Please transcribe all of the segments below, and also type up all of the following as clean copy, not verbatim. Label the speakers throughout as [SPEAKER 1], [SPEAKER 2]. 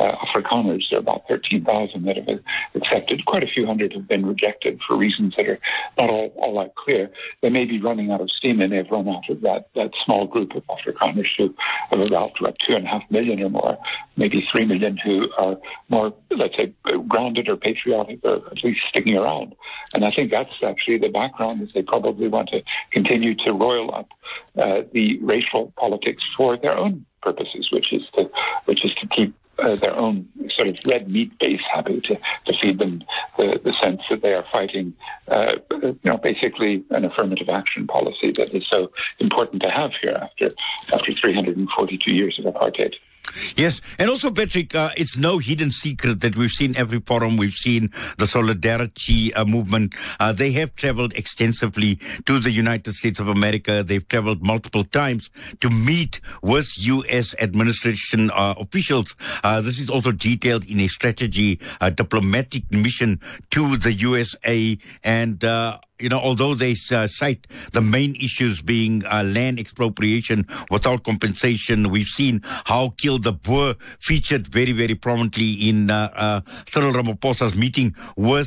[SPEAKER 1] Afrikaners. There are about 13,000 that have accepted. Quite a few hundred have been rejected for reasons that are not all that clear. They may be running out of steam, and they've run out of that small group of Afrikaners who have about 2.5 million or more, maybe 3 million who are more, let's say, grounded or patriotic, or at least sticking around. And I think that's actually the background, is they probably want to continue to roil up the racial politics for their own purposes, which is to keep their own sort of red meat base happy, to feed them the sense that they are fighting, basically an affirmative action policy that is so important to have here after 342 years of apartheid.
[SPEAKER 2] Yes, and also, Patrick, it's no hidden secret that we've seen every forum, we've seen the Solidarity movement. They have traveled extensively to the United States of America. They've traveled multiple times to meet with U.S. administration officials. This is also detailed in a strategy, diplomatic mission to the USA, and although they cite the main issues being land expropriation without compensation, we've seen how Kill the Boer featured very, very prominently in Cyril Ramaphosa's meeting with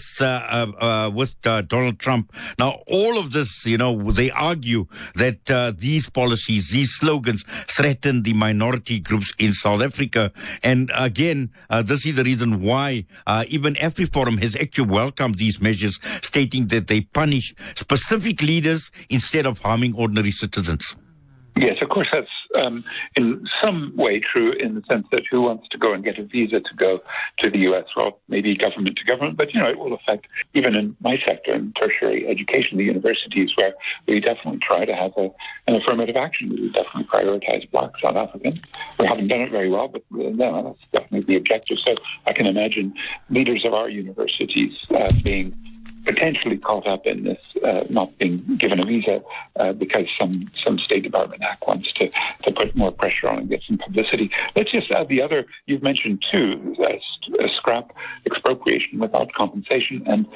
[SPEAKER 2] Donald Trump. Now, all of this, they argue that these policies, these slogans threaten the minority groups in South Africa. And again, this is the reason why even AfriForum has actually welcomed these measures, stating that they punish specific leaders instead of harming ordinary citizens.
[SPEAKER 1] Yes, of course, that's in some way true, in the sense that who wants to go and get a visa to go to the U.S.? Well, maybe government to government, but, it will affect, even in my sector, in tertiary education, the universities, where we definitely try to have an affirmative action. We definitely prioritize Black South Africans. We haven't done it very well, but that's definitely the objective. So I can imagine leaders of our universities being potentially caught up in this, not being given a visa because some State Department hack wants to put more pressure on and get some publicity. Let's just add the other, you've mentioned too, scrap expropriation without compensation, and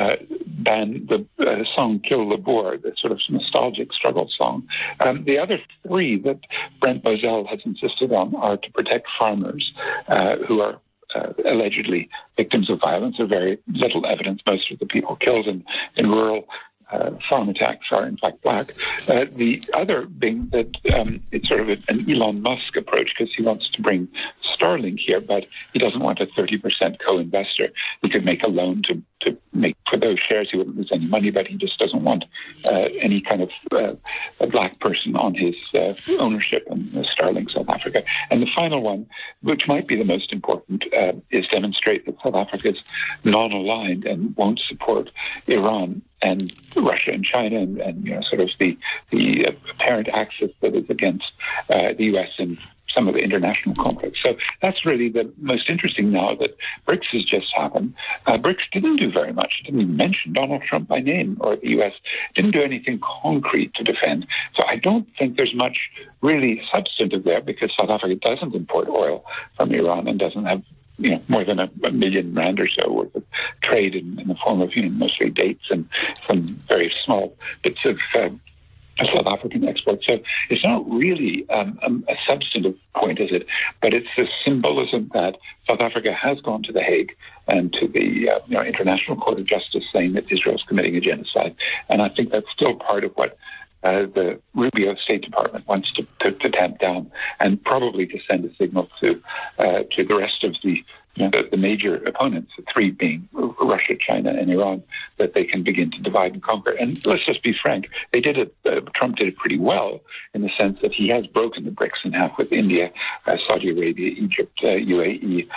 [SPEAKER 1] ban the song Kill the Boer, the sort of nostalgic struggle song. The other three that Brent Bozell has insisted on are to protect farmers who are allegedly victims of violence. There's very little evidence. Most of the people killed in rural farm attacks are in fact Black. The other being that it's sort of an Elon Musk approach, because he wants to bring Starlink here, but he doesn't want a 30% co-investor. He could make a loan to make for those shares. He wouldn't lose any money, but he just doesn't want any kind of a Black person on his ownership in Starlink South Africa. And the final one, which might be the most important, is demonstrate that South Africa is non-aligned and won't support Iran and Russia and China, and sort of the apparent axis that is against the U.S. and some of the international conflicts. So that's really the most interesting now, that BRICS has just happened. BRICS didn't do very much. It didn't even mention Donald Trump by name, or the U.S. didn't do anything concrete to defend. So I don't think there's much really substantive there, because South Africa doesn't import oil from Iran and doesn't have more than a million rand or so worth of trade in the form of mostly dates and some very small bits of South African exports. So it's not really a substantive point, is it? But it's the symbolism that South Africa has gone to The Hague and to the International Court of Justice, saying that Israel's committing a genocide. And I think that's still part of what the Rubio State Department wants to tamp down, and probably to send a signal to the rest of the major opponents, the three being Russia, China, and Iran, that they can begin to divide and conquer. And let's just be frank, they did it. Trump did it pretty well, in the sense that he has broken the BRICS in half with India, Saudi Arabia, Egypt, UAE,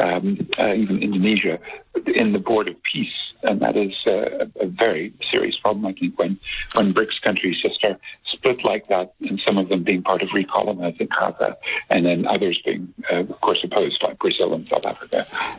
[SPEAKER 1] even Indonesia, in the Board of Peace. And that is a very serious problem, I think, when BRICS countries just are split like that, and some of them being part of recolonizing Gaza, and then others being, of course, opposed, like Brazil and South Africa.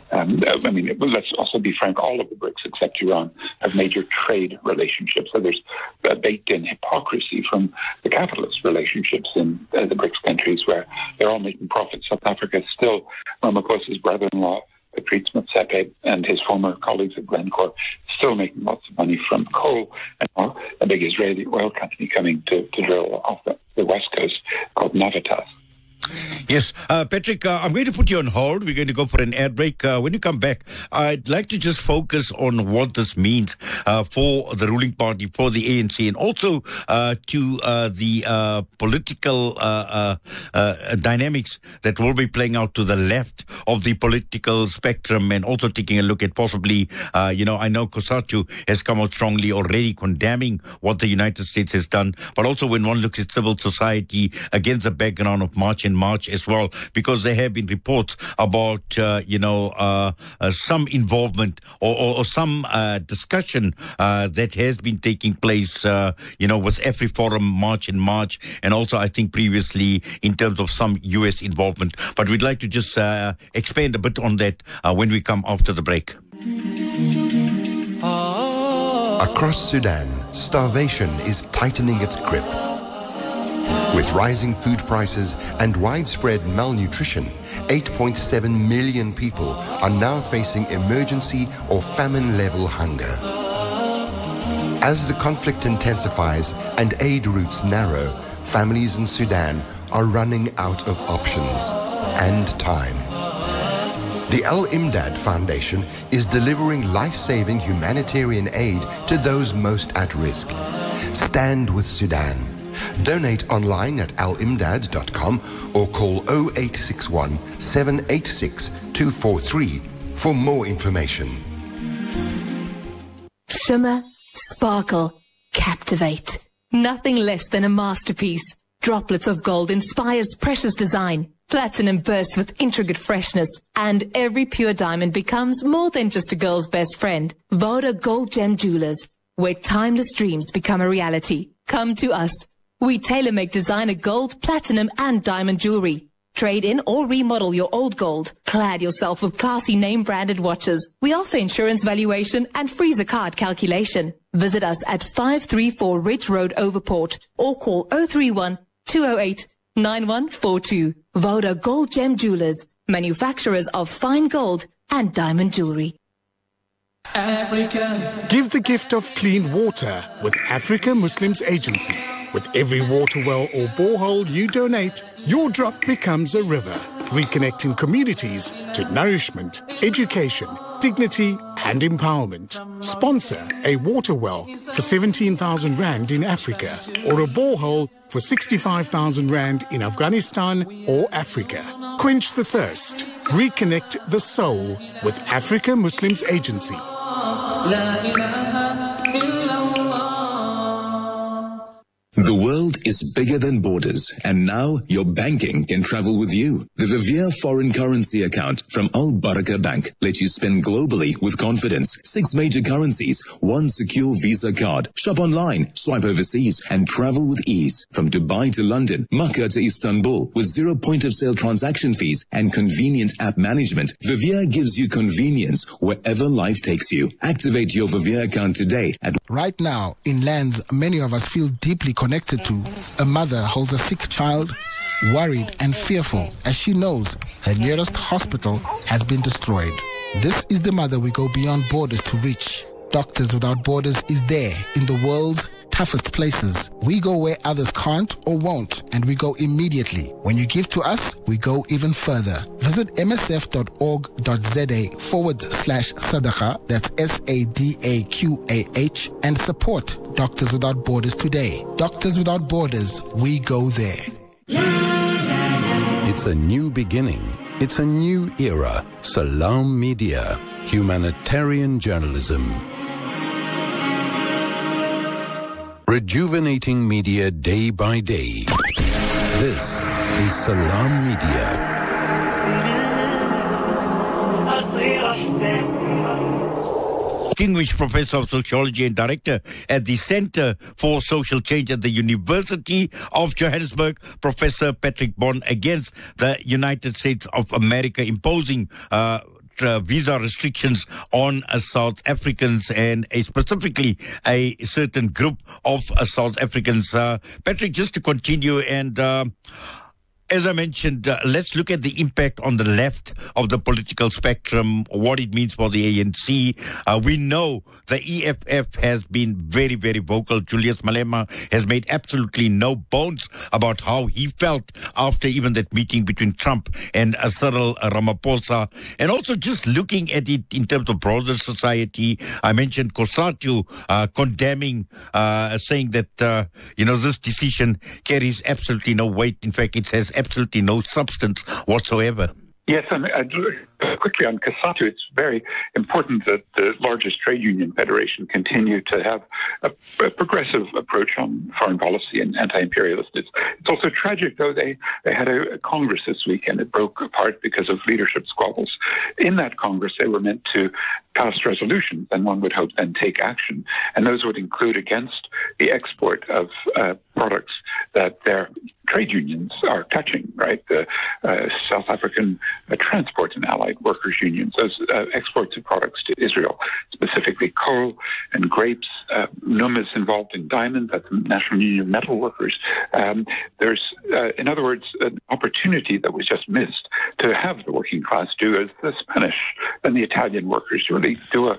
[SPEAKER 1] Let's also be frank, all of the BRICS except Iran have major trade relationships. So there's baked-in hypocrisy from the capitalist relationships in the BRICS countries, where they're all making profits. South Africa is still Ramaphosa's brother-in-law, Patrice Motsepe, and his former colleagues at Glencore, still making lots of money from coal, and a big Israeli oil company coming to drill off the west coast called Navitas.
[SPEAKER 2] Yes, Patrick, I'm going to put you on hold. We're going to go for an ad break. When you come back, I'd like to just focus on what this means for the ruling party, for the ANC, and also to the political dynamics that will be playing out to the left of the political spectrum, and also taking a look at possibly, I know COSATU has come out strongly already condemning what the United States has done, but also when one looks at civil society against the background of March and March as well, because there have been reports about, some involvement or some discussion that has been taking place, with AfriForum March in March, and also I think previously in terms of some U.S. involvement. But we'd like to just expand a bit on that when we come after the break.
[SPEAKER 3] Across Sudan, starvation is tightening its grip. With rising food prices and widespread malnutrition, 8.7 million people are now facing emergency or famine-level hunger. As the conflict intensifies and aid routes narrow, families in Sudan are running out of options and time. The Al Imdad Foundation is delivering life-saving humanitarian aid to those most at risk. Stand with Sudan. Donate online at alimdad.com or call 0861 786 243 for more information.
[SPEAKER 4] Shimmer, sparkle, captivate. Nothing less than a masterpiece. Droplets of gold inspires precious design. Platinum bursts with intricate freshness, and every pure diamond becomes more than just a girl's best friend. Voda Gold Gem Jewelers, where timeless dreams become a reality. Come to us. We tailor-make designer gold, platinum, and diamond jewelry. Trade in or remodel your old gold. Clad yourself with classy name-branded watches. We offer insurance valuation and freezer card calculation. Visit us at 534 Ridge Road, Overport, or call 031 208 9142. Voda Gold Gem Jewelers, manufacturers of fine gold and diamond jewelry.
[SPEAKER 5] Africa. Give the gift of clean water with Africa Muslims Agency. With every water well or borehole you donate, your drop becomes a river, reconnecting communities to nourishment, education, dignity and empowerment. Sponsor a water well for 17,000 Rand in Africa or a borehole for 65,000 Rand in Afghanistan or Africa. Quench the thirst. Reconnect the soul with Africa Muslims Agency.
[SPEAKER 6] The world is bigger than borders, and now your banking can travel with you. The Vivier foreign currency account from Al Baraka Bank lets you spend globally with confidence. 6 major currencies, 1 secure Visa card. Shop online, swipe overseas, and travel with ease. From Dubai to London, Makkah to Istanbul, with 0 point-of-sale transaction fees and convenient app management, Vivier gives you convenience wherever life takes you. Activate your Vivier account today at...
[SPEAKER 7] Right now, in lands many of us feel deeply connected to, a mother holds a sick child, worried and fearful as she knows her nearest hospital has been destroyed. This is the mother we go beyond borders to reach. Doctors Without Borders is there in the world's toughest places. We go where others can't or won't, and we go immediately. When you give to us, we go even further. Visit msf.org.za/sadaqa, that's SADAQAH, and support Doctors Without Borders today. Doctors Without Borders, we go there.
[SPEAKER 3] It's a new beginning. It's a new era. Salam Media, humanitarian journalism. Rejuvenating media day by day. This is Salam Media.
[SPEAKER 2] Distinguished Professor of Sociology and Director at the Center for Social Change at the University of Johannesburg, Professor Patrick Bond, against the United States of America imposing visa restrictions on South Africans, and specifically a certain group of South Africans. Patrick, just to continue, and As I mentioned, let's look at the impact on the left of the political spectrum, what it means for the ANC. We know the EFF has been very, very vocal. Julius Malema has made absolutely no bones about how he felt after even that meeting between Trump and Cyril Ramaphosa. And also just looking at it in terms of broader society, I mentioned COSATU condemning, saying that, this decision carries absolutely no weight. In fact, it has absolutely no substance whatsoever.
[SPEAKER 1] Yes, and quickly on COSATU, it's very important that the largest trade union federation continue to have a progressive approach on foreign policy and anti-imperialist. It's also tragic, though, they had a Congress this week and it broke apart because of leadership squabbles. In that Congress, they were meant to pass resolutions, and one would hope then take action. And those would include against the export of products that their trade unions are touching, right? The South African transport and allied workers unions, those exports of products to Israel, specifically coal and grapes. NUM is involved in diamond, that's the National Union of Metal Workers. There's, in other words, an opportunity that was just missed to have the working class do as the Spanish and the Italian workers really do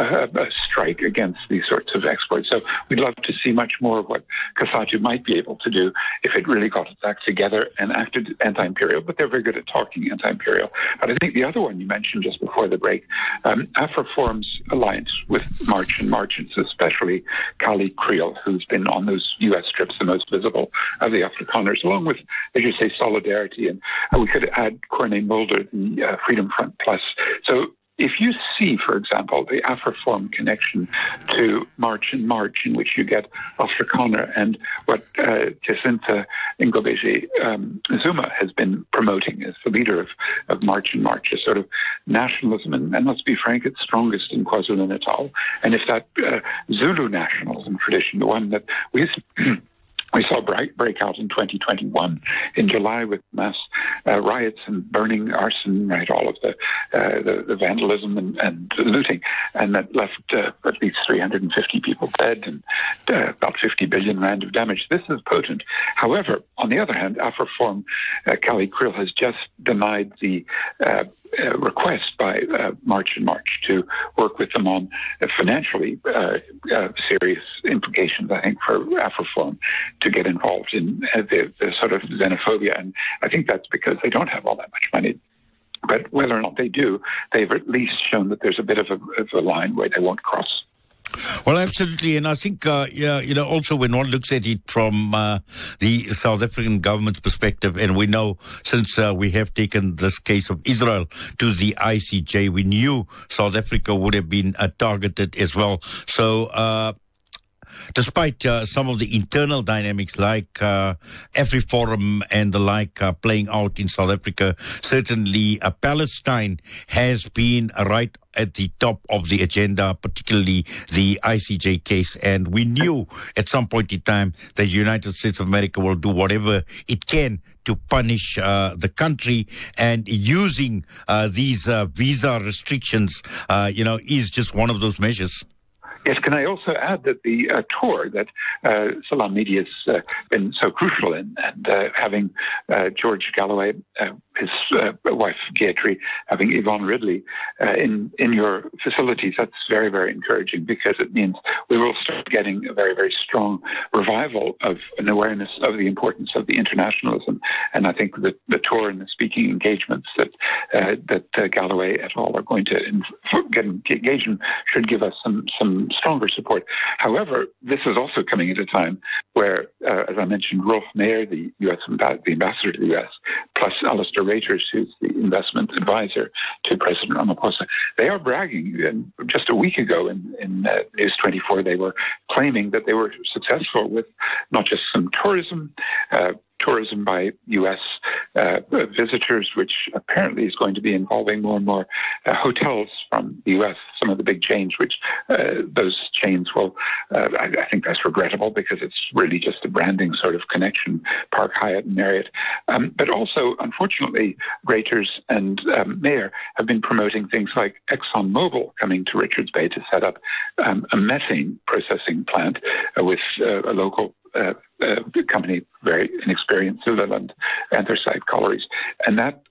[SPEAKER 1] a strike against these sorts of exports. So we'd love to see much more of what COSATU might be able to do if it really got its act together and acted anti-imperial, but they're very good at talking anti-imperial. But I think the other one you mentioned just before the break, AfriForum's alliance with March and Marchants, especially Kali Creel, who's been on those U.S. trips the most visible of the Afrikaners, along with, as you say, Solidarity, and we could add Corné Mulder, the Freedom Front Plus. So if you see, for example, the AfriForum connection to March and March, in which you get Afrikaner and what Jacinta Ngobese Zuma has been promoting as the leader of March and March, a sort of nationalism, and let's be frank, it's strongest in KwaZulu-Natal. And if that Zulu nationalism tradition, the one that we saw break out in 2021 in July with mass riots and burning, arson, right, all of the vandalism and looting, and that left at least 350 people dead and about 50 billion rand of damage. This is potent. However, on the other hand, AfriForum, Kali Creel has just denied the request by March and March to work with them on financially serious implications, I think, for AfriForum to get involved in the sort of xenophobia. And I think that's because they don't have all that much money. But whether or not they do, they've at least shown that there's a bit of a line where they won't cross.
[SPEAKER 2] Well, absolutely. And I think, also when one looks at it from the South African government's perspective, and we know since we have taken this case of Israel to the ICJ, we knew South Africa would have been targeted as well. So, despite some of the internal dynamics like AfriForum and the like playing out in South Africa, certainly Palestine has been right at the top of the agenda, particularly the ICJ case. And we knew at some point in time that the United States of America will do whatever it can to punish the country, and using these visa restrictions, is just one of those measures.
[SPEAKER 1] Yes, can I also add that the tour that Salam Media has been so crucial in, and having George Galloway, his wife Gayatri, having Yvonne Ridley in your facilities, that's very, very encouraging, because it means we will start getting a very, very strong revival of an awareness of the importance of the internationalism. And I think that the tour and the speaking engagements that Galloway et al. Are going to get engaged in should give us some stronger support. However, this is also coming at a time where, as I mentioned, Rolf Mayer, the ambassador to the U.S., plus Alistair Reuters, who's the investment advisor to President Ramaphosa, they are bragging. And just a week ago in News 24, they were claiming that they were successful with not just some tourism by U.S. Visitors, which apparently is going to be involving more and more hotels from the U.S., some of the big chains, which those chains will, I think that's regrettable, because it's really just a branding sort of connection, Park Hyatt and Marriott. But also, unfortunately, Reuters and Mayer have been promoting things like ExxonMobil coming to Richards Bay to set up a methane processing plant with a local company, very inexperienced, Zululand anthracite collieries. And that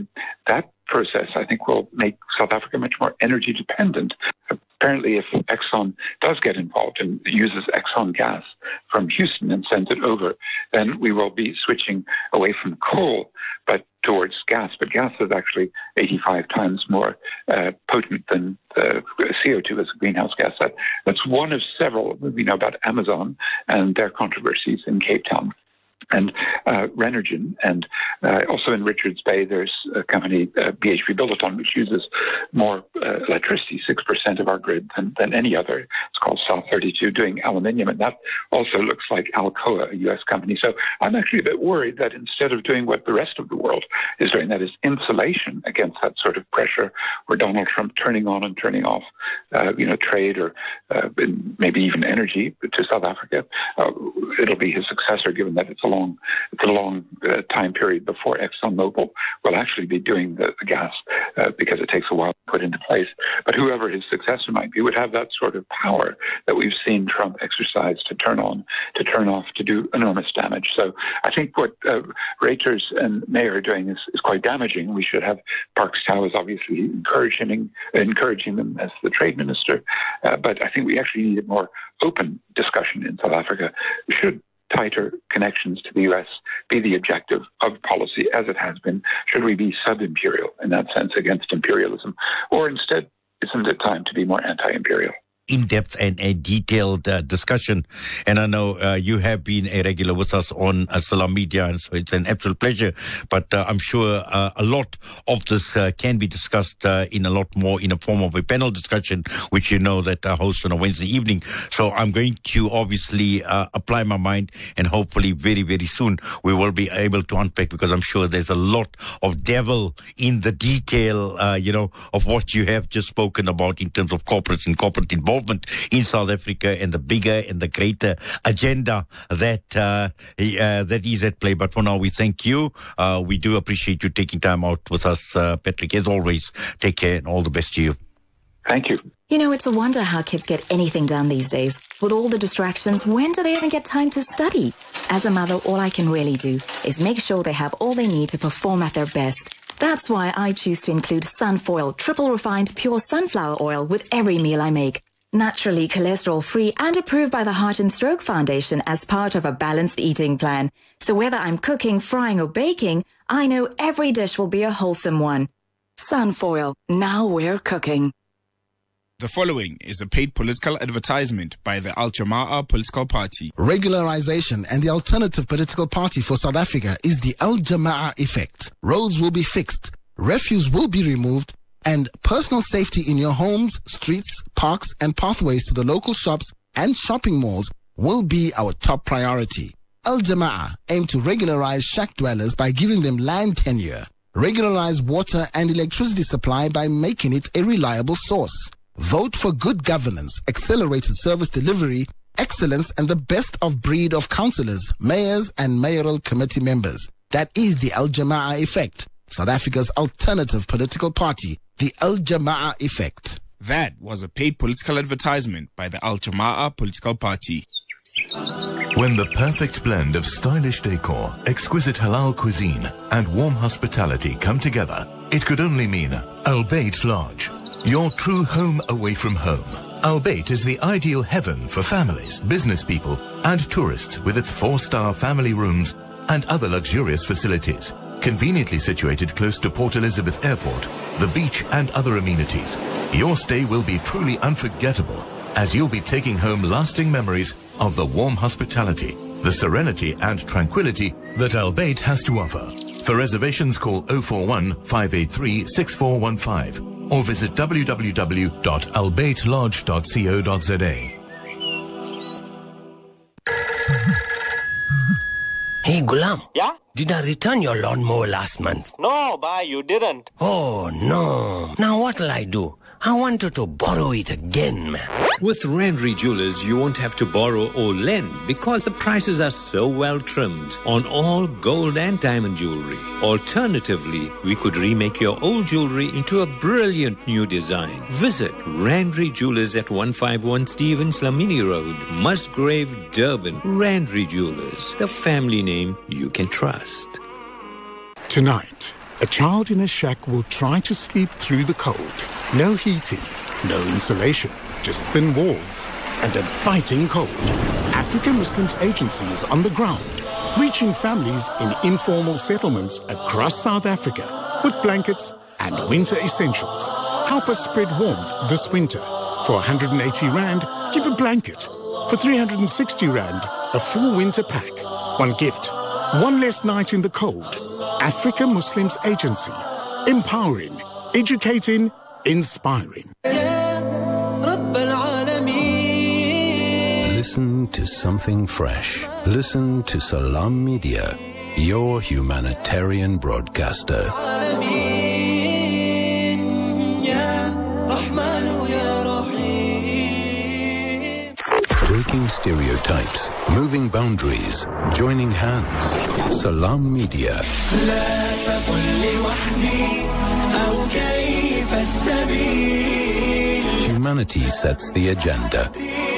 [SPEAKER 1] process, I think, will make South Africa much more energy dependent. Apparently, if Exxon does get involved and uses Exxon gas from Houston and sends it over, then we will be switching away from coal, but towards gas. But gas is actually 85 times more potent than CO2 as a greenhouse gas. That's one of several. We know about Amazon and their controversies in Cape Town. And Renergen, and also in Richards Bay, there's a company, BHP Billiton, which uses more electricity, 6% of our grid than any other. It's called South32, doing aluminium, and that also looks like Alcoa, a U.S. company. So I'm actually a bit worried that instead of doing what the rest of the world is doing, that is insulation against that sort of pressure, where Donald Trump turning on and turning off, trade or maybe even energy to South Africa, it'll be his successor, given that it's a long time period before ExxonMobil will actually be doing the gas because it takes a while to put into place. But whoever his successor might be would have that sort of power that we've seen Trump exercise to turn on, to turn off, to do enormous damage. So I think what Reuters and May are doing is quite damaging. We should have Parks Towers obviously encouraging them as the trade minister. But I think we actually need a more open discussion in South Africa. Should tighter connections to the U.S. be the objective of policy, as it has been? Should we be sub-imperial in that sense against imperialism? Or instead, isn't it time to be more anti-imperial?
[SPEAKER 2] In-depth and a detailed discussion. And I know you have been a regular with us on Salam Media, and so it's an absolute pleasure. But I'm sure a lot of this can be discussed in a lot more in a form of a panel discussion, which you know that I host on a Wednesday evening. So I'm going to obviously apply my mind, and hopefully very, very soon we will be able to unpack, because I'm sure there's a lot of devil in the detail, of what you have just spoken about in terms of corporates and corporate involvement in South Africa, and the bigger and the greater agenda that is at play. But for now, we thank you. We do appreciate you taking time out with us, Patrick. As always, take care and all the best to you.
[SPEAKER 1] Thank you.
[SPEAKER 8] You know, it's a wonder how kids get anything done these days. With all the distractions, when do they even get time to study? As a mother, all I can really do is make sure they have all they need to perform at their best. That's why I choose to include Sunfoil, triple refined pure sunflower oil with every meal I make. Naturally cholesterol-free and approved by the Heart and Stroke Foundation as part of a balanced eating plan. So whether I'm cooking, frying or baking, I know every dish will be a wholesome one. Sunfoil, now we're cooking.
[SPEAKER 9] The following is a paid political advertisement by the Al Jamaah political party.
[SPEAKER 7] Regularization and the alternative political party for South Africa is the Al Jamaah effect. Roads will be fixed, refuse will be removed, and personal safety in your homes, streets, parks, and pathways to the local shops and shopping malls will be our top priority. Al Jamaah aim to regularize shack dwellers by giving them land tenure, regularize water and electricity supply by making it a reliable source. Vote for good governance, accelerated service delivery, excellence, and the best of breed of councillors, mayors, and mayoral committee members. That is the Al Jamaah effect, South Africa's alternative political party. The Al Jamaah effect.
[SPEAKER 9] That was a paid political advertisement by the Al Jamaah political party.
[SPEAKER 10] When the perfect blend of stylish decor, exquisite halal cuisine, and warm hospitality come together, it could only mean Al Bayt Lodge, your true home away from home. Al Bayt is the ideal heaven for families, business people, and tourists, with its 4-star family rooms and other luxurious facilities. Conveniently situated close to Port Elizabeth Airport, the beach, and other amenities, your stay will be truly unforgettable, as you'll be taking home lasting memories of the warm hospitality, the serenity and tranquility that Al Bayt has to offer. For reservations, call 041 583 6415 or visit www.albaytlodge.co.za.
[SPEAKER 11] Hey, Gulam.
[SPEAKER 12] Yeah?
[SPEAKER 11] Did I return your lawnmower last month?
[SPEAKER 12] No, Ba, you didn't.
[SPEAKER 11] Oh, no. Now what'll I do? I wanted to borrow it again, man.
[SPEAKER 12] With Randry Jewelers, you won't have to borrow or lend because the prices are so well trimmed on all gold and diamond jewelry. Alternatively, we could remake your old jewelry into a brilliant new design. Visit Randry Jewelers at 151 Stevens Lamini Road, Musgrave, Durban. Randry Jewelers, the family name you can trust.
[SPEAKER 5] Tonight, a child in a shack will try to sleep through the cold. No heating, no insulation, just thin walls and a biting cold. African Muslims Agency is on the ground, reaching families in informal settlements across South Africa with blankets and winter essentials. Help us spread warmth this winter. For 180 Rand, give a blanket. For 360 Rand, a full winter pack. One gift, one less night in the cold. Africa Muslims Agency. Empowering, educating, inspiring.
[SPEAKER 13] Listen to something fresh. Listen to Salam Media, your humanitarian broadcaster. Breaking stereotypes, moving boundaries, joining hands. Salam Media. Humanity sets the agenda.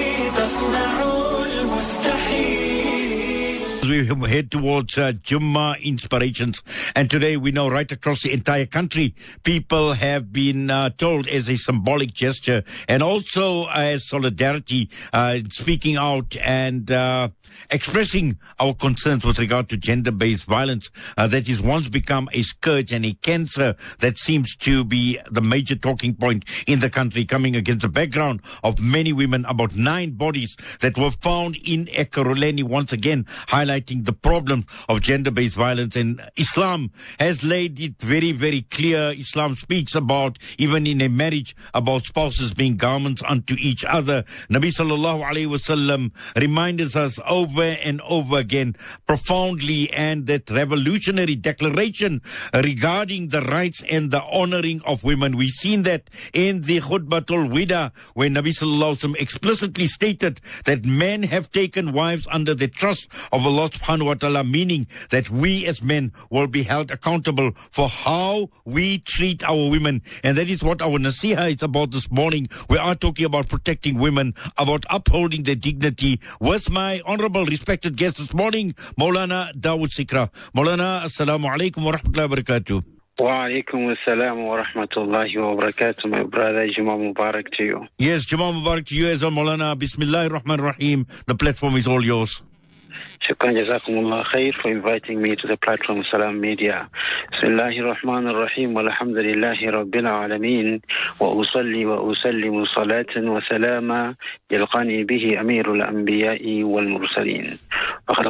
[SPEAKER 2] We head towards Jummah Inspirations, and today we know right across the entire country people have been told as a symbolic gesture and also as solidarity, speaking out and expressing our concerns with regard to gender-based violence that is once become a scourge and a cancer that seems to be the major talking point in the country, coming against the background of many women, about 9 bodies that were found in Ekurhuleni, once again highlighting the problem of gender-based violence. And Islam has laid it very, very clear. Islam speaks about, even in a marriage, about spouses being garments unto each other. Nabi sallallahu alayhi wasallam reminds us over and over again profoundly, and that revolutionary declaration regarding the rights and the honoring of women. We've seen that in the Khutbatul Wida, where Nabi sallallahu alayhi wasallam explicitly stated that men have taken wives under the trust of Allah subhanahu wa ta'ala, meaning that we as men will be held accountable for how we treat our women. And that is what our Nasiha is about this morning. We are talking about protecting women, about upholding their dignity, with my honorable respected guest this morning, Maulana Dawood Sikra. Maulana, assalamu alaikum wa rahmatullahi wa barakatuh.
[SPEAKER 14] Wa alaikum assalam wa rahmatullahi wa barakatuh, my brother. Jummah Mubarak to you.
[SPEAKER 2] Yes, Jummah Mubarak to you as well, Maulana. Bismillahir Rahmanir Rahim. The platform is all yours.
[SPEAKER 14] Shukran jazakumullah khair for inviting me to the platform Salam Media. Bismillahir Rahmanir Rahim. Walhamdulillahi Rabbil Alameen. Wa usalli wa usallimu salatan wa salama yalqani bihi amirul anbiya'i wal mursaleen. وقد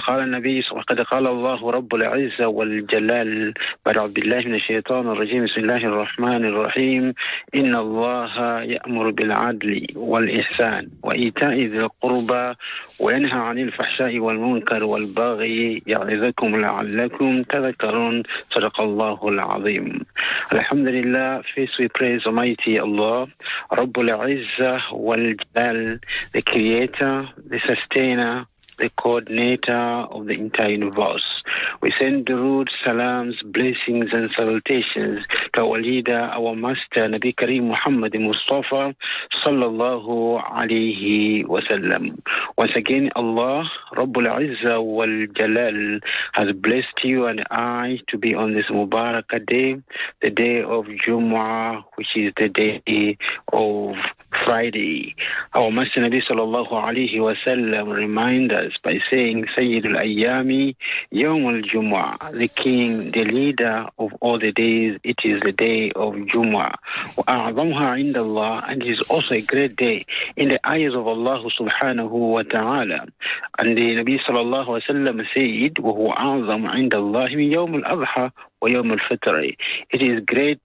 [SPEAKER 14] قال الله رب العزة والجلال بعد عبد الله من الشيطان الرجيم. بسم الله الرحمن الرحيم. إن الله يأمر بالعدل والإحسان وإيتاء ذي القربى وينهى عن الفحشاء والمنكر والبغي يعظكم لعلكم تذكرون. صدق الله العظيم. Alhamdulillah, first we praise Almighty Allah, Rabbul Izzah wal Jalal, the creator, the sustainer, the coordinator of the entire universe. We send durood, salams, blessings and salutations to our leader, our master, Nabi Kareem Muhammad Mustafa sallallahu alayhi wa sallam. Once again, Allah, Rabbul Izzah wal Jalal, has blessed you and I to be on this Mubarak day, the day of Jumu'ah, which is the day of Friday. Our master Nabi sallallahu alayhi wa sallam reminds us by saying, Sayyidul Ayyami, Yawm al-Jumu'ah, the king, the leader of all the days, it is the day of Jumu'ah. وَأَعْظَمْهَا عِنْدَ اللَّهِ, and it is also a great day in the eyes of Allah subhanahu wa ta'ala. And the Nabi sallallahu alayhi wa sallam said, وَهُوَ أَعْظَمْ عِنْدَ اللَّهِ مِنْ يَوْمِ الْأَضْحَى وَيَوْمِ الْفِطْرِ. It is great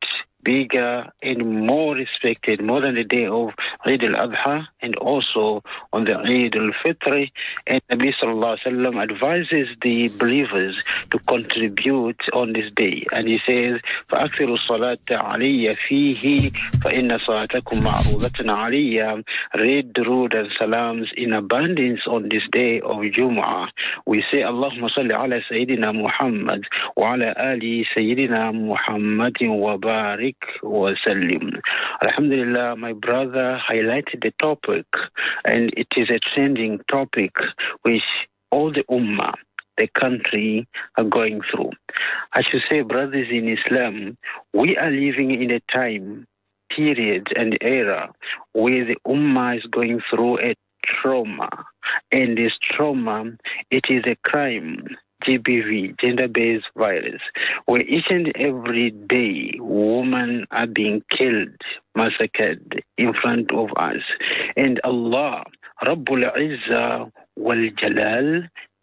[SPEAKER 14] bigger and more respected, more than the day of Eid al-Adha and also on the Eid al-Fitr. And Nabi sallallahu alaihi wasallam advises the believers to contribute on this day. And he says, فَأَكْثِرُوا الصَّلَاةَ عَلَيَّ فِيهِ فَإِنَّ صَلَاتَكُمْ مَعْرُوضَةٌ عَلَيَّ. Read durood and salams in abundance on this day of Jumu'ah. We say, Allahumma salli ala Sayyidina Muhammad wa ala ali Sayyidina Muhammadin wa barik wa sallim. Alhamdulillah, my brother highlighted the topic, and it is a trending topic which all the ummah, the country, are going through. I should say, brothers in Islam, we are living in a time, period, and era where the ummah is going through a trauma. And this trauma, it is a crime, GBV, gender-based violence, where each and every day women are being killed, massacred in front of us. And Allah, Rabbul Izzah wal Jalal,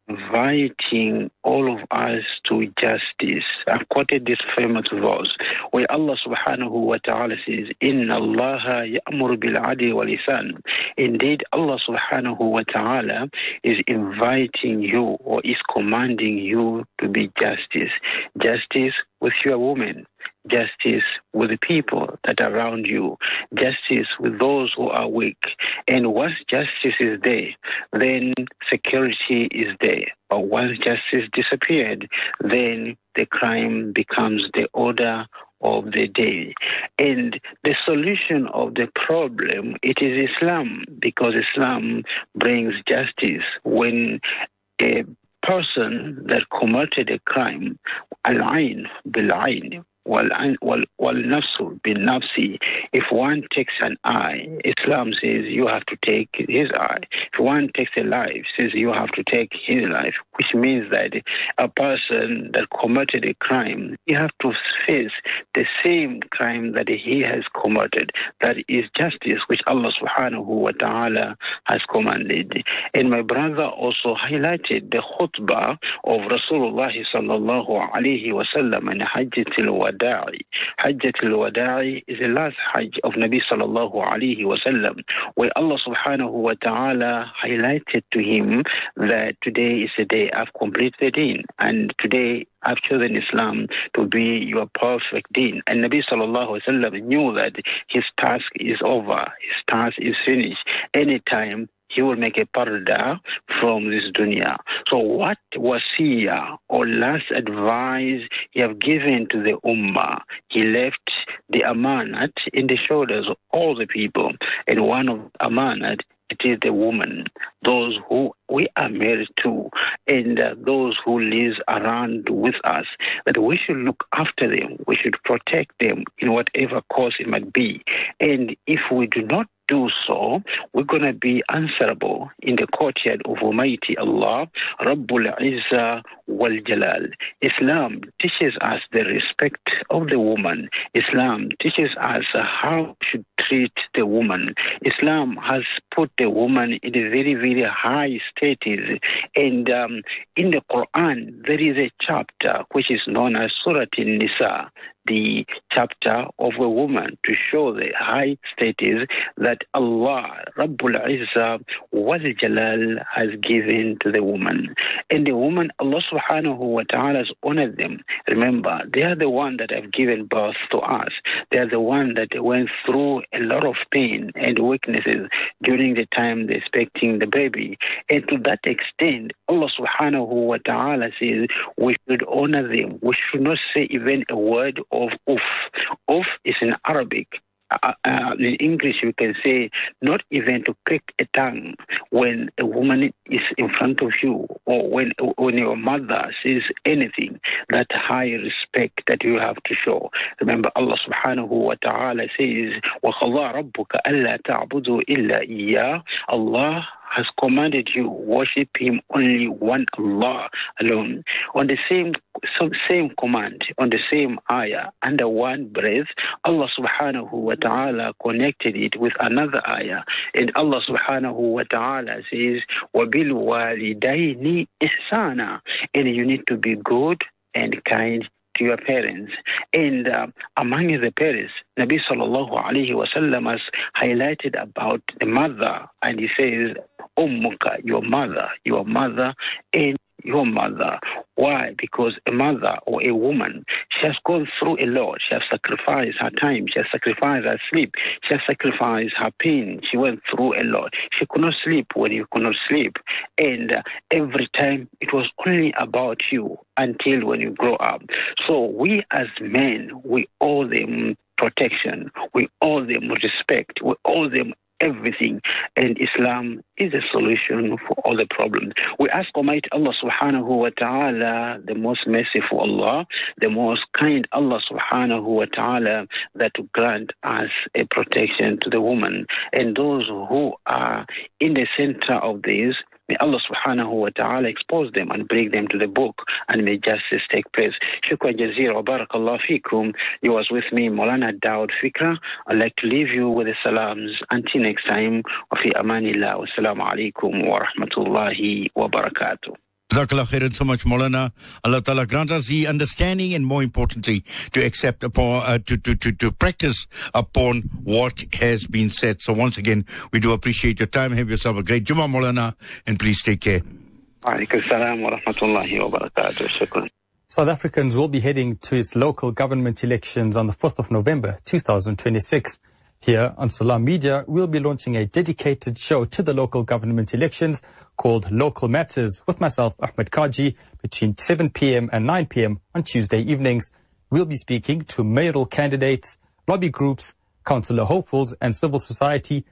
[SPEAKER 14] inviting all of us to justice. I've quoted this famous verse where Allah subhanahu wa ta'ala says, Inna Allaha ya'muru bil adli wal ihsan. Indeed, Allah subhanahu wa ta'ala is inviting you or is commanding you to be justice. Justice with your women. Justice with the people that are around you. Justice with those who are weak. And once justice is there, then security is there. But once justice disappeared, then the crime becomes the order of the day. And the solution of the problem, it is Islam, because Islam brings justice. When a person that committed a crime, al-ain bil-ain, wal-nafsu bin-nafsi, if one takes an eye, Islam says you have to take his eye. If one takes a life, says you have to take his life, which means that a person that committed a crime, you have to face the same crime that he has committed. That is justice, which Allah subhanahu wa ta'ala has commanded. And my brother also highlighted the khutbah of Rasulullah sallallahu alayhi wa sallam and Hajjatul Wada'i. Hajjatul Wada'i is the last Hajj of Nabi sallallahu alayhi wa sallam, where Allah subhanahu wa ta'ala highlighted to him that today is the day I've completed the deen, and today I've chosen Islam to be your perfect deen. And Nabi sallallahu alayhi wa sallam knew that his task is over, his task is finished. Anytime he will make a parda from this dunya. So what wasiyah or last advice he have given to the ummah? He left the amanat in the shoulders of all the people. And one of amanat, it is the woman, those who we are married to, and those who live around with us, that we should look after them, we should protect them in whatever cause it might be. And if we do not do so, we're going to be answerable in the courtyard of Almighty Allah, Rabbul Izzah wal Jalal. Islam teaches us the respect of the woman. Islam teaches us how we should treat the woman. Islam has put the woman in a very, very high status. And in the Quran, there is a chapter which is known as Surah An-Nisa, the chapter of a woman, to show the high status that Allah, Rabbul Izzah wal Jalal, has given to the woman. And the woman, Allah subhanahu wa ta'ala has honored them. Remember, they are the one that have given birth to us. They are the one that went through a lot of pain and weaknesses during the time they're expecting the baby. And to that extent, Allah subhanahu wa ta'ala says we should honor them. We should not say even a word of oof. Oof is in Arabic. In English, you can say not even to click a tongue when a woman is in front of you, or when your mother says anything. That high respect that you have to show. Remember, Allah subhanahu wa ta'ala says, وَقَضَىٰ رَبُّكَ أَلَّا تَعْبُدُوا إِلَّا إِيَّاهُ. Allah has commanded you, worship him only one Allah alone. On the same command, on the same ayah, under one breath, Allah subhanahu wa ta'ala connected it with another ayah. And Allah subhanahu wa ta'ala says, وَبِالْوَالِدَيْنِ إِحْسَانًا. And you need to be good and kind to your parents. And among the parents, Nabi sallallahu alayhi wa sallam has highlighted about the mother, and he says, Ummuka, your mother, and your mother. Why? Because a mother or a woman, she has gone through a lot. She has sacrificed her time. She has sacrificed her sleep. She has sacrificed her pain. She went through a lot. She could not sleep when you could not sleep. And every time it was only about you until when you grow up. So we as men, we owe them protection. We owe them respect. We owe them everything, and Islam is a solution for all the problems. We ask Almighty Allah subhanahu wa ta'ala, the most merciful Allah, the most kind Allah subhanahu wa ta'ala, that to grant us a protection to the woman. And those who are in the center of this, may Allah subhanahu wa ta'ala expose them and bring them to the book, and may justice take place. Shukran jazeera wa barakallahu feekum. You was with me, Maulana Dawood Fikra. I'd like to leave you with the salams. Until next time, wa fi amanillah, wa assalamu alaikum wa rahmatullahi wa barakatuh.
[SPEAKER 2] Jazakallah khairan so much, Maulana. Allah Ta'ala grant us the understanding and, more importantly, to accept upon, to practice upon what has been said. So once again, we do appreciate your time. Have yourself a great Jummah, Maulana, and please take care.
[SPEAKER 14] Alaikum salam wa rahmatullahi wa barakatuh. Shukran.
[SPEAKER 15] South Africans will be heading to its local government elections on the 4th of November, 2026. Here on Salam Media, we'll be launching a dedicated show to the local government elections called Local Matters with myself, Ahmed Kaji, between 7 p.m. and 9 p.m. on Tuesday evenings. We'll be speaking to mayoral candidates, lobby groups, councillor hopefuls and civil society.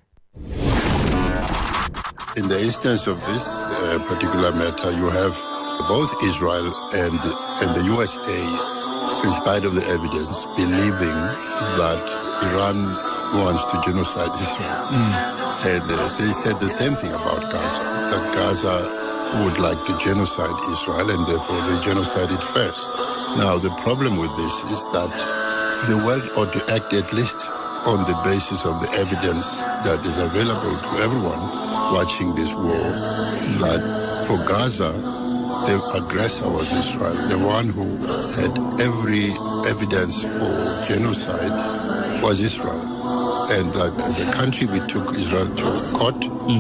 [SPEAKER 16] In the instance of this particular matter, you have both Israel and the USA, in spite of the evidence, believing that Iran wants to genocide Israel. And they said the same thing about Gaza, that Gaza would like to genocide Israel, and therefore they genocided first. Now, the problem with this is that the world ought to act at least on the basis of the evidence that is available to everyone watching this war, that for Gaza, the aggressor was Israel. The one who had every evidence for genocide was Israel. And that as a country, we took Israel to court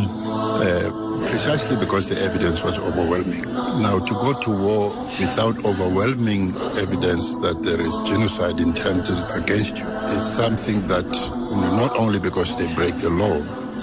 [SPEAKER 16] precisely because the evidence was overwhelming. Now, to go to war without overwhelming evidence that there is genocide intended against you is something that, not only because they break the law,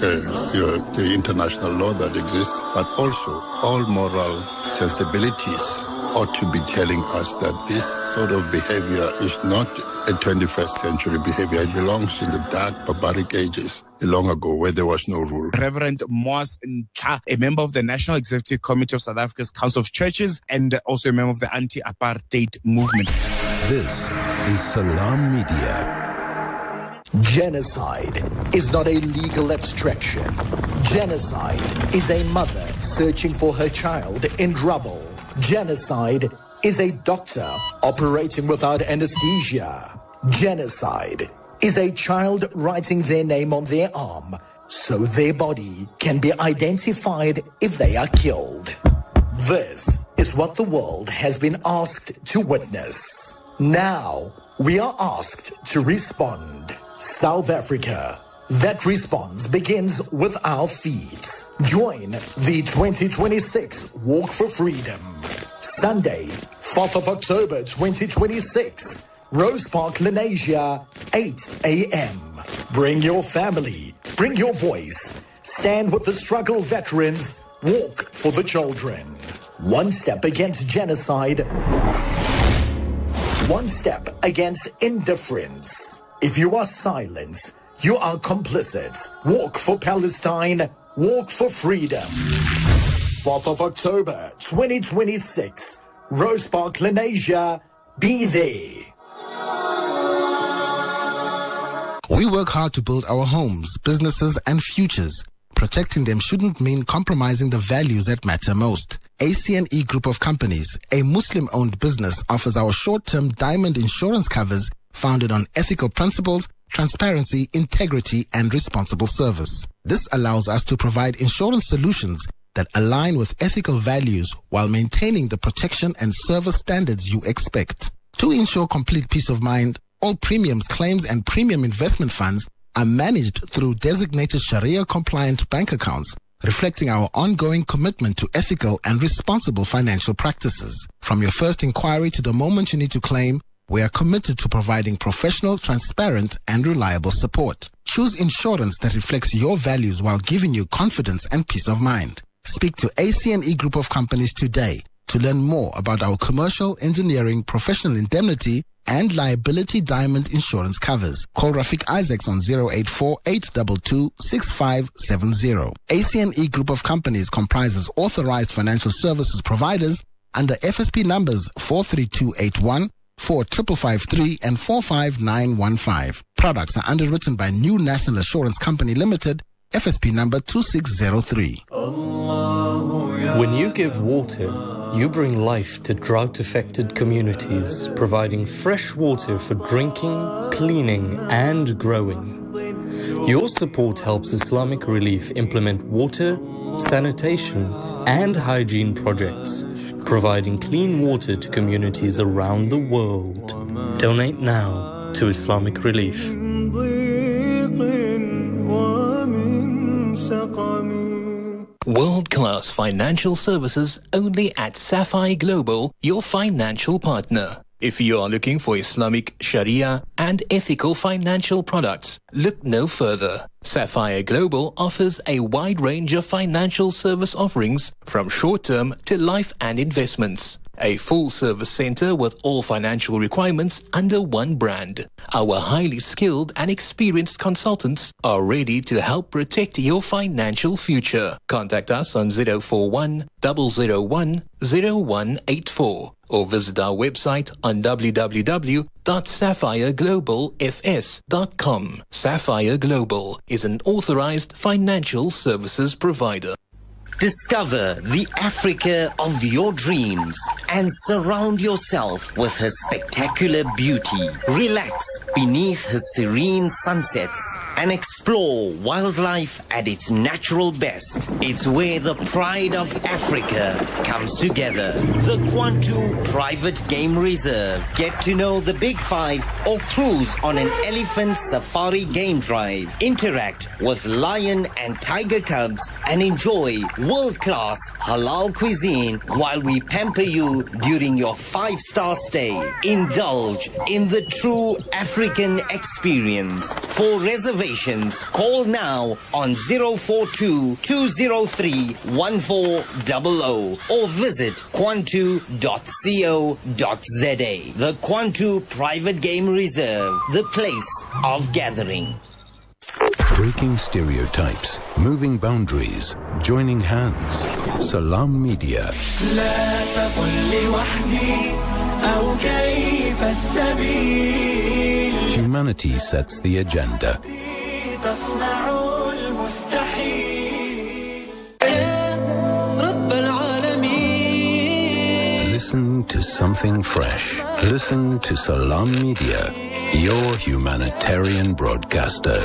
[SPEAKER 16] the international law that exists, but also all moral sensibilities ought to be telling us that this sort of behavior is not a 21st century behavior. It belongs in the dark, barbaric ages, long ago, where there was no rule.
[SPEAKER 9] Reverend Moas Ntla, a member of the National Executive Committee of South Africa's Council of Churches and also a member of the anti-apartheid movement.
[SPEAKER 17] This is Salam Media. Genocide is not a legal abstraction. Genocide is a mother searching for her child in rubble. Genocide is a doctor operating without anesthesia. Genocide is a child writing their name on their arm so their body can be identified if they are killed. This is what the world has been asked to witness. Now we are asked to respond. South Africa. That response begins with our feet. Join the 2026 Walk for Freedom. Sunday, 4th of October 2026. Rose Park, Lenasia, 8 a.m. Bring your family. Bring your voice. Stand with the struggle veterans. Walk for the children. One step against genocide. One step against indifference. If you are silent, you are complicit. Walk for Palestine. Walk for freedom. 4th of October, 2026. Rose Park, Lenasia. Be there.
[SPEAKER 7] We work hard to build our homes, businesses, and futures. Protecting them shouldn't mean compromising the values that matter most. ACNE Group of Companies, a Muslim-owned business, offers our short-term diamond insurance covers founded on ethical principles, transparency, integrity, and responsible service. This allows us to provide insurance solutions that align with ethical values while maintaining the protection and service standards you expect. To ensure complete peace of mind, all premiums, claims, and premium investment funds are managed through designated Sharia-compliant bank accounts, reflecting our ongoing commitment to ethical and responsible financial practices. From your first inquiry to the moment you need to claim, we are committed to providing professional, transparent, and reliable support. Choose insurance that reflects your values while giving you confidence and peace of mind. Speak to ACNE Group of Companies today to learn more about our commercial, engineering, professional indemnity, and liability diamond insurance covers. Call Rafik Isaacs on 084-822-6570. ACNE Group of Companies comprises authorized financial services providers under FSP numbers 43281, 4553, and 45915. Products are underwritten by New National Assurance Company Limited, FSP number 2603.
[SPEAKER 18] When you give water, you bring life to drought-affected communities, providing fresh water for drinking, cleaning, and growing. Your support helps Islamic Relief implement water, sanitation, and hygiene projects, providing clean water to communities around the world. Donate now to Islamic Relief.
[SPEAKER 19] World-class financial services only at Sapphire Global, your financial partner. If you are looking for Islamic Sharia and ethical financial products, look no further. Sapphire Global offers a wide range of financial service offerings from short-term to life and investments. A full-service center with all financial requirements under one brand. Our highly skilled and experienced consultants are ready to help protect your financial future. Contact us on 041 001 0184 or visit our website on www.sapphireglobalfs.com. Sapphire Global is an authorized financial services provider.
[SPEAKER 11] Discover the Africa of your dreams and surround yourself with her spectacular beauty. Relax beneath her serene sunsets and explore wildlife at its natural best. It's where the pride of Africa comes together. The Kwantu Private Game Reserve. Get to know the Big Five or cruise on an elephant safari game drive. Interact with lion and tiger cubs and enjoy world-class halal cuisine while we pamper you during your 5-star stay. Indulge in the true African experience. For reservations, call now on 042-203-1400 or visit kwantu.co.za. The Kwantu Private Game Reserve, the place of gathering.
[SPEAKER 13] Breaking stereotypes, moving boundaries, joining hands. Salam Media. Humanity sets the agenda. Listen to something fresh. Listen to Salam Media, your humanitarian broadcaster.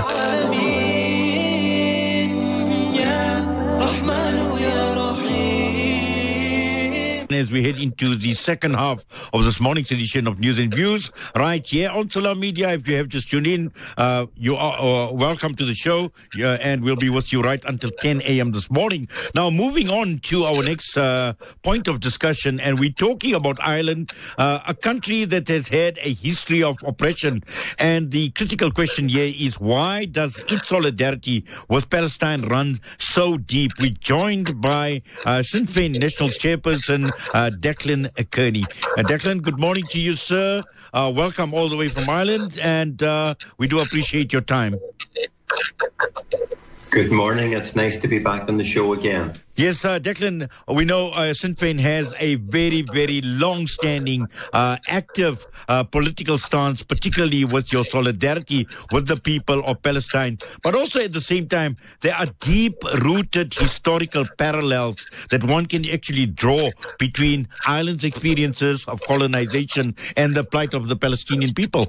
[SPEAKER 2] As we head into the second half of this morning's edition of News and Views, right here on Salam Media. If you have just tuned in, you are welcome to the show, and we'll be with you right until 10 a.m. this morning. Now, moving on to our next point of discussion, and we're talking about Ireland, a country that has had a history of oppression. And the critical question here is, why does its solidarity with Palestine run so deep? We're joined by Sinn Féin National's chairperson, Declan Kearney. Declan, good morning to you, sir. Welcome all the way from Ireland, and we do appreciate your time.
[SPEAKER 20] Good morning. It's nice to be back on the show again.
[SPEAKER 2] Yes, Declan, we know Sinn Féin has a very, very long-standing, active political stance, particularly with your solidarity with the people of Palestine. But also at the same time, there are deep-rooted historical parallels that one can actually draw between Ireland's experiences of colonization and the plight of the Palestinian people.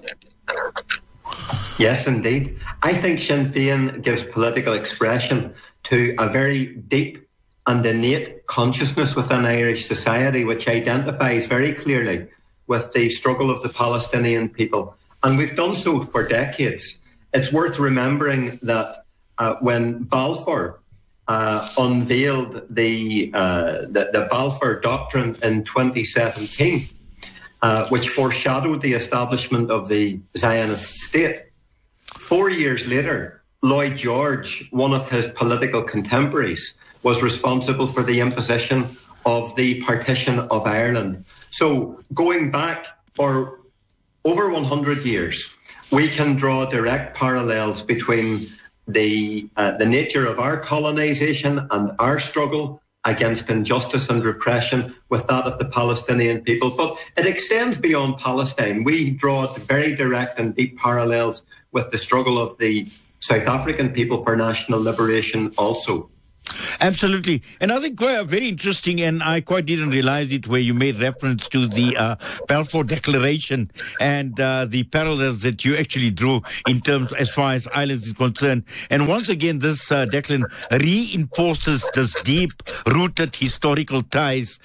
[SPEAKER 20] Yes, indeed. I think Sinn Féin gives political expression to a very deep and innate consciousness within Irish society, which identifies very clearly with the struggle of the Palestinian people. And we've done so for decades. It's worth remembering that when Balfour unveiled the Balfour Doctrine in 2017, which foreshadowed the establishment of the Zionist state, 4 years later, Lloyd George, one of his political contemporaries, was responsible for the imposition of the partition of Ireland. So going back for over 100 years, we can draw direct parallels between the nature of our colonisation and our struggle against injustice and repression with that of the Palestinian people. But it extends beyond Palestine. We draw very direct and deep parallels with the struggle of the South African people for national liberation also.
[SPEAKER 2] Absolutely. And I think very interesting, and I quite didn't realize it, where you made reference to the Balfour Declaration and the parallels that you actually drew in terms as far as Ireland is concerned. And once again, this Declan reinforces this deep-rooted historical ties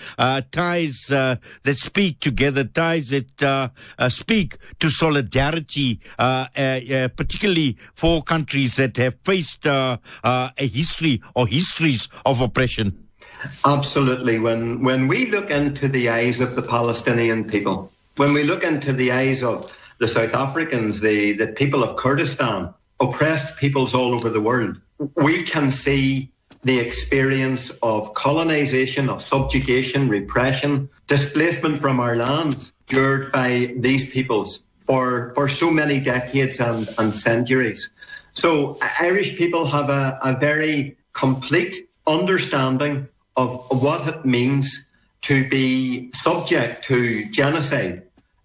[SPEAKER 2] that speak together, ties that speak to solidarity, particularly for countries that have faced a history or histories of oppression.
[SPEAKER 20] Absolutely. When we look into the eyes of the Palestinian people, when we look into the eyes of the South Africans, the people of Kurdistan, oppressed peoples all over the world, we can see the experience of colonization, of subjugation, repression, displacement from our lands, endured by these peoples for so many decades and centuries. So Irish people have a very complete understanding of what it means to be subject to genocide,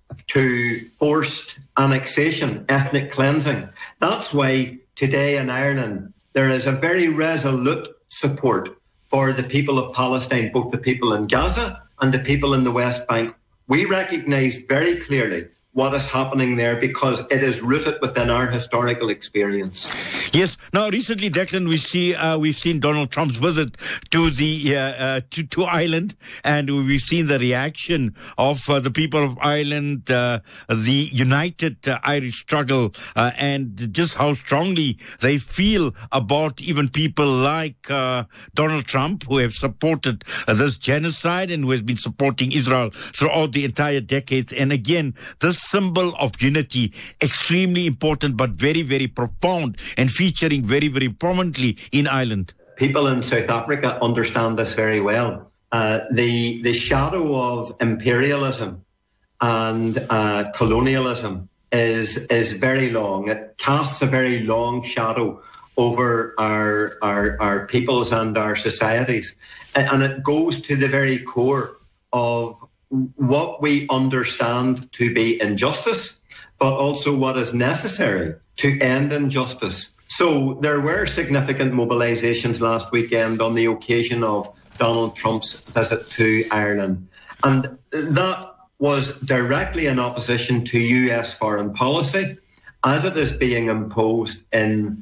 [SPEAKER 20] to forced annexation, ethnic cleansing. That's why today in Ireland there is a very resolute support for the people of Palestine, both the people in Gaza and the people in the West Bank. We recognise very clearly what is happening there because it is rooted within our historical experience.
[SPEAKER 2] Yes. Now, recently, Declan, we've seen Donald Trump's visit to the to Ireland, and we've seen the reaction of the people of Ireland, the united Irish struggle, and just how strongly they feel about even people like Donald Trump, who have supported this genocide and who has been supporting Israel throughout the entire decades. And again, this symbol of unity, extremely important, but very, very profound and featuring very, very prominently in Ireland.
[SPEAKER 20] People in South Africa understand this very well. The shadow of imperialism and colonialism is very long. It casts a very long shadow over our peoples and our societies. And it goes to the very core of what we understand to be injustice, but also what is necessary to end injustice. So there were significant mobilisations last weekend on the occasion of Donald Trump's visit to Ireland. And that was directly in opposition to US foreign policy, as it is being imposed in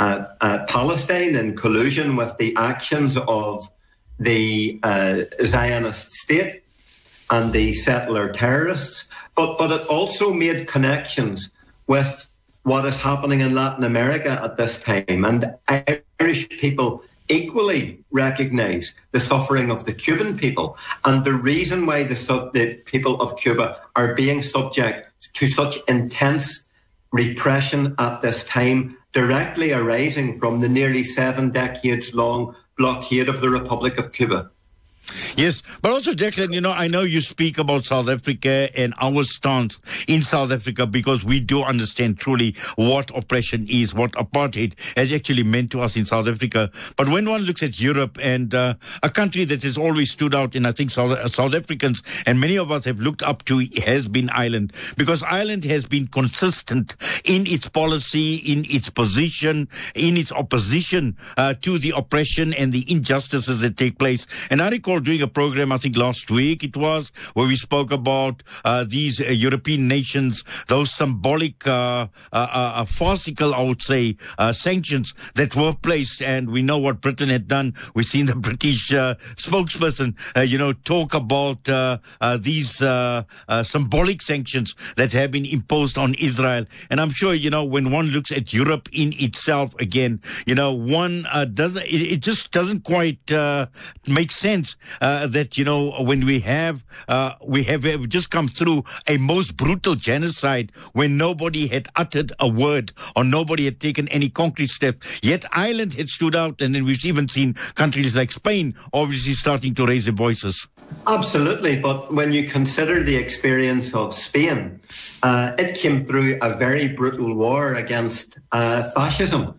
[SPEAKER 20] Palestine in collusion with the actions of the Zionist state and the settler terrorists, but it also made connections with what is happening in Latin America at this time. And Irish people equally recognise the suffering of the Cuban people and the reason why the people of Cuba are being subject to such intense repression at this time, directly arising from the nearly 7 decades long blockade of the Republic of Cuba.
[SPEAKER 2] Yes, but also, Declan, I know you speak about South Africa and our stance in South Africa because we do understand truly what oppression is, what apartheid has actually meant to us in South Africa. But when one looks at Europe and a country that has always stood out, and I think South Africans and many of us have looked up to, has been Ireland, because Ireland has been consistent in its policy, in its position, in its opposition to the oppression and the injustices that take place. And I recall all, doing a program, I think last week it was, where we spoke about these European nations, those symbolic, farcical, I would say, sanctions that were placed. And we know what Britain had done. We've seen the British spokesperson, talk about these symbolic sanctions that have been imposed on Israel. And I'm sure, when one looks at Europe in itself again, one it just doesn't quite make sense that, when we have just come through a most brutal genocide when nobody had uttered a word or nobody had taken any concrete steps. Yet Ireland had stood out, and then we've even seen countries like Spain obviously starting to raise their voices.
[SPEAKER 20] Absolutely, but when you consider the experience of Spain, it came through a very brutal war against fascism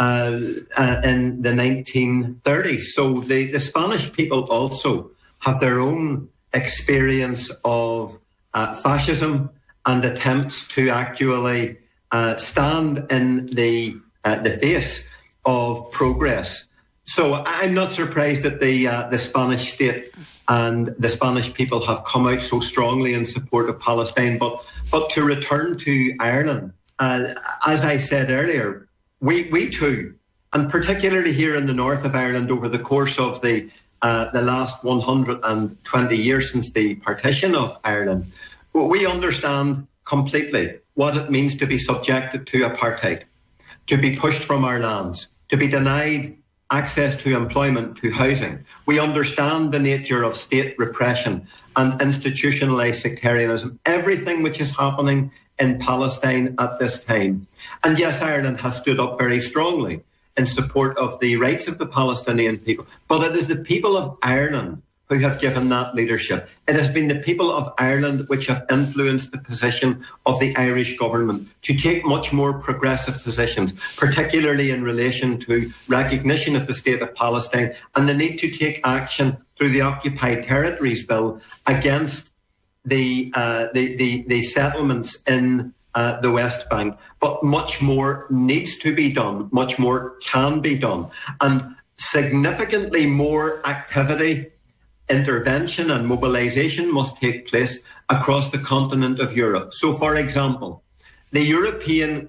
[SPEAKER 20] in the 1930s. So the Spanish people also have their own experience of fascism and attempts to actually stand in the face of progress. So I'm not surprised that the Spanish state and the Spanish people have come out so strongly in support of Palestine. But to return to Ireland, as I said earlier, we too, and particularly here in the north of Ireland over the course of the last 120 years since the partition of Ireland, we understand completely what it means to be subjected to apartheid, to be pushed from our lands, to be denied access to employment, to housing. We understand the nature of state repression and institutionalized sectarianism, everything which is happening in Palestine at this time. And yes, Ireland has stood up very strongly in support of the rights of the Palestinian people, but it is the people of Ireland who have given that leadership. It has been the people of Ireland which have influenced the position of the Irish government to take much more progressive positions, particularly in relation to recognition of the state of Palestine and the need to take action through the Occupied Territories Bill against the settlements in the West Bank. But much more needs to be done, much more can be done, and significantly more activity, intervention and mobilisation must take place across the continent of Europe. So, for example, the European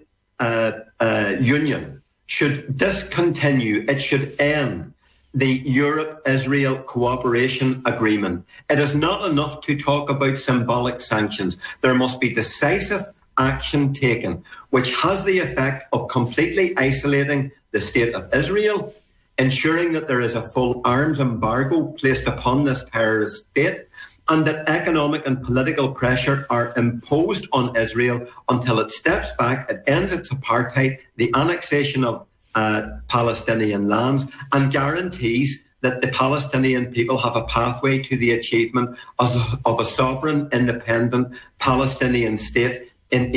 [SPEAKER 20] Union should discontinue, it should end the Europe-Israel Cooperation Agreement. It is not enough to talk about symbolic sanctions. There must be decisive action taken, which has the effect of completely isolating the state of Israel, ensuring that there is a full arms embargo placed upon this terrorist state, and that economic and political pressure are imposed on Israel until it steps back, it ends its apartheid, the annexation of Palestinian lands, and guarantees that the Palestinian people have a pathway to the achievement of a sovereign, independent Palestinian state with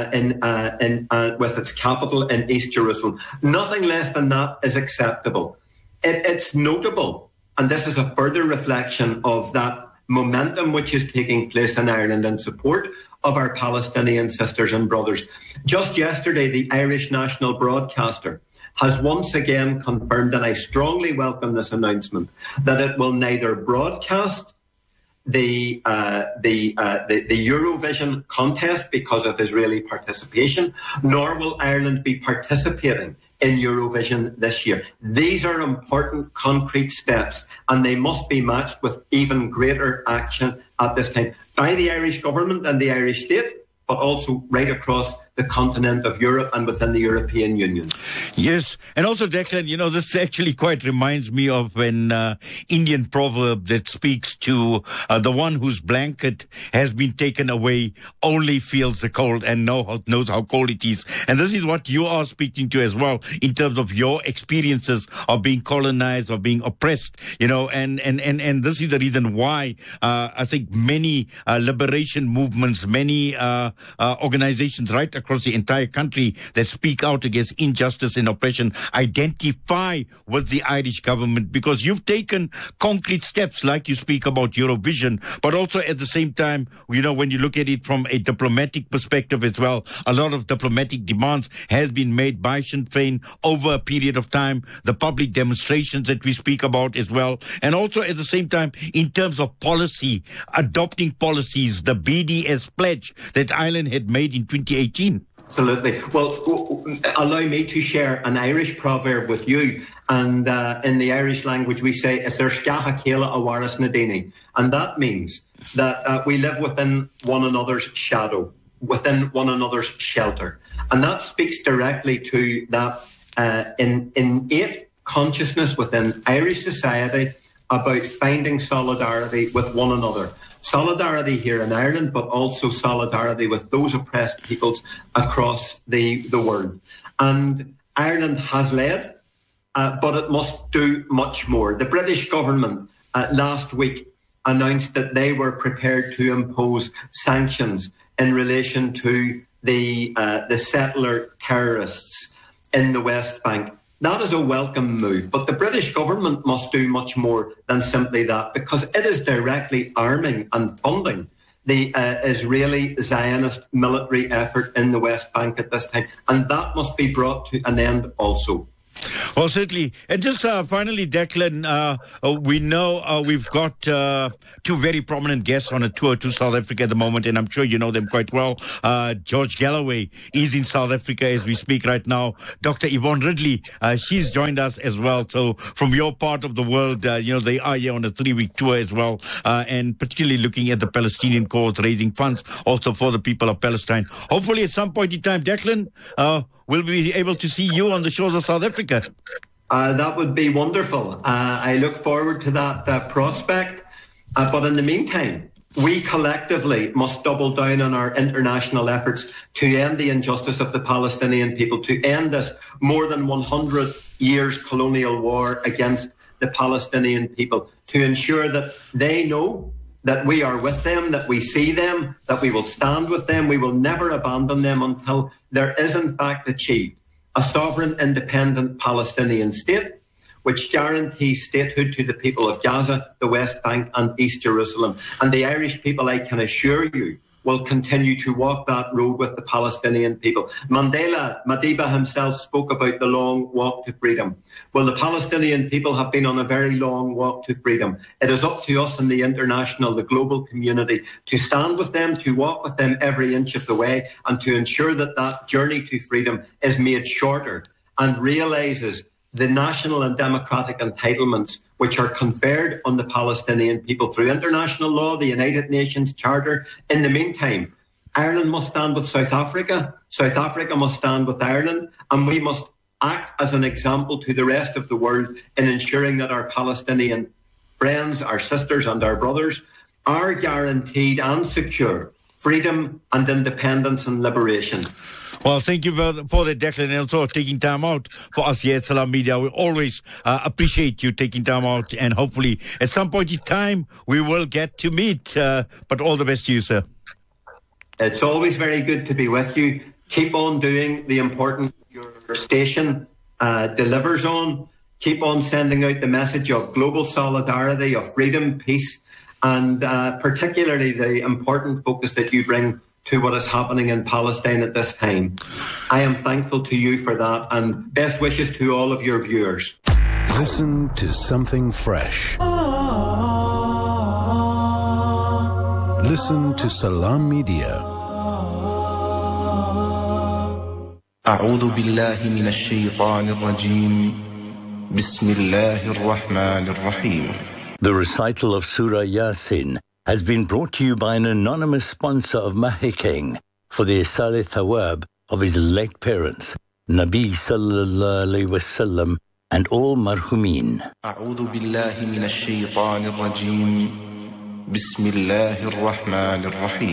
[SPEAKER 20] its capital in East Jerusalem. Nothing less than that is acceptable. It's notable, and this is a further reflection of that momentum which is taking place in Ireland in support of our Palestinian sisters and brothers. Just yesterday, the Irish national broadcaster has once again confirmed, and I strongly welcome this announcement, that it will neither broadcast the Eurovision contest because of Israeli participation, nor will Ireland be participating in Eurovision this year. These are important, concrete steps, and they must be matched with even greater action at this time by the Irish government and the Irish state, but also right across the continent of Europe and within the European Union.
[SPEAKER 2] Yes, and also, Declan, this actually quite reminds me of an Indian proverb that speaks to the one whose blanket has been taken away only feels the cold and knows how cold it is. And this is what you are speaking to as well in terms of your experiences of being colonized or being oppressed, and this is the reason why I think many liberation movements, many organizations right across the entire country that speak out against injustice and oppression identify with the Irish government, because you've taken concrete steps, like you speak about Eurovision, but also at the same time, you know, when you look at it from a diplomatic perspective as well, a lot of diplomatic demands has been made by Sinn Féin over a period of time, the public demonstrations that we speak about as well, and also at the same time, in terms of policy, adopting policies, the BDS pledge that Ireland had made in 2018.
[SPEAKER 20] Absolutely. Well, allow me to share an Irish proverb with you. And in the Irish language, we say, and that means that we live within one another's shadow, within one another's shelter. And that speaks directly to that innate consciousness within Irish society about finding solidarity with one another. Solidarity here in Ireland, but also solidarity with those oppressed peoples across the world. And Ireland has led, but it must do much more. The British government last week announced that they were prepared to impose sanctions in relation to the settler terrorists in the West Bank. That is a welcome move, but the British government must do much more than simply that, because it is directly arming and funding the Israeli Zionist military effort in the West Bank at this time, and that must be brought to an end also.
[SPEAKER 2] Well, certainly. And just finally, Declan, we know we've got two very prominent guests on a tour to South Africa at the moment, and I'm sure you know them quite well. George Galloway is in South Africa as we speak right now. Dr. Yvonne Ridley, she's joined us as well. So from your part of the world, you know, they are here on a 3-week tour as well, and particularly looking at the Palestinian cause, raising funds also for the people of Palestine. Hopefully at some point in time, Declan, we'll be able to see you on the shores of South Africa.
[SPEAKER 20] That would be wonderful. I look forward to that prospect. But in the meantime, we collectively must double down on our international efforts to end the injustice of the Palestinian people, to end this more than 100 years colonial war against the Palestinian people, to ensure that they know that we are with them, that we see them, that we will stand with them. We will never abandon them until there is in fact achieved a sovereign, independent Palestinian state which guarantees statehood to the people of Gaza, the West Bank and East Jerusalem. And the Irish people, I can assure you, will continue to walk that road with the Palestinian people. Madiba himself spoke about the long walk to freedom. Well, the Palestinian people have been on a very long walk to freedom. It is up to us in the international, the global community, to stand with them, to walk with them every inch of the way, and to ensure that that journey to freedom is made shorter and realises the national and democratic entitlements which are conferred on the Palestinian people through international law, the United Nations Charter. In the meantime, Ireland must stand with South Africa, South Africa must stand with Ireland, and we must act as an example to the rest of the world in ensuring that our Palestinian friends, our sisters and our brothers are guaranteed and secure freedom and independence and liberation.
[SPEAKER 2] Well, thank you for that, Declan, and also taking time out for us here at Salam Media. We always appreciate you taking time out, and hopefully at some point in time we will get to meet. But all the best to you, sir.
[SPEAKER 20] It's always very good to be with you. Keep on doing the important your station delivers on. Keep on sending out the message of global solidarity, of freedom, peace, and particularly the important focus that you bring to what is happening in Palestine at this time. I am thankful to you for that, and best wishes to all of your viewers.
[SPEAKER 13] Listen to something fresh. Listen to Salam Media.
[SPEAKER 21] أعوذ بالله من الشيطان الرجيم بسم الله الرحمن الرحيم.
[SPEAKER 22] The recital of Surah Yasin has been brought to you by an anonymous sponsor of Mahikeng for the Isale Thawab of his late parents, Nabi Sallallahu Alaihi Wasallam, and all marhumin.
[SPEAKER 21] أعوذ بالله من الشيطان الرجيم بسم الله الرحمن الرحيم.